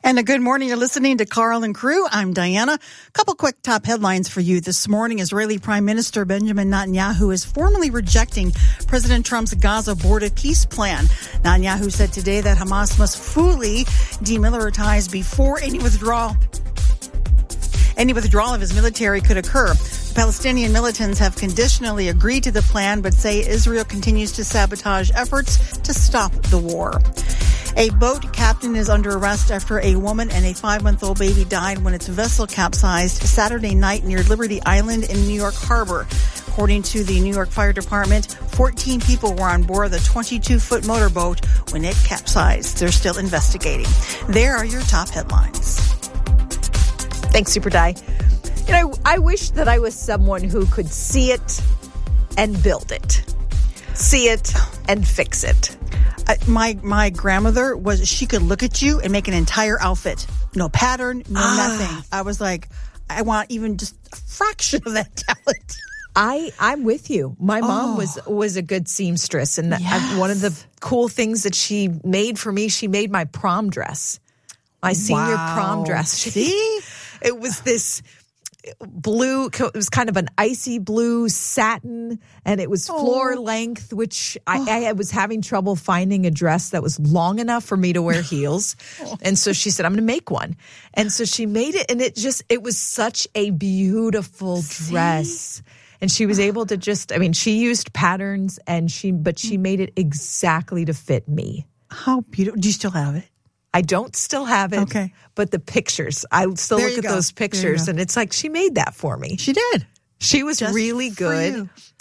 And a good morning. You're listening to Carl and Crew. I'm Diana. A couple quick top headlines for you this morning. Israeli Prime Minister Benjamin Netanyahu is formally rejecting President Trump's Gaza border peace plan. Netanyahu said today that Hamas must fully demilitarize before any withdrawal of his military could occur. The Palestinian militants have conditionally agreed to the plan, but say Israel continues to sabotage efforts to stop the war. A boat captain is under arrest after a woman and a 5-month-old baby died when its vessel capsized Saturday night near Liberty Island in New York Harbor. According to the New York Fire Department, 14 people were on board the 22-foot motorboat when it capsized. They're still investigating. There are your top headlines. Thanks, Super Di. You know, I wish that I was someone who could see it and build it. See it and fix it. My grandmother she could look at you and make an entire outfit. No pattern, no nothing. I was like, I want even just a fraction of that talent. I'm with you. My mom was a good seamstress. And one of the cool things that she made for me, she made my prom dress. My senior prom dress. See? It was this blue, it was kind of an icy blue satin, and it was floor length, which I was having trouble finding a dress that was long enough for me to wear heels. And so she said, I'm going to make one. And so she made it, and it was such a beautiful dress. And she was able to she used patterns, but she made it exactly to fit me. How beautiful. Do you still have it? I don't still have it. Okay. But the pictures, I still look at those pictures, and it's like she made that for me. She did. She was Just really good.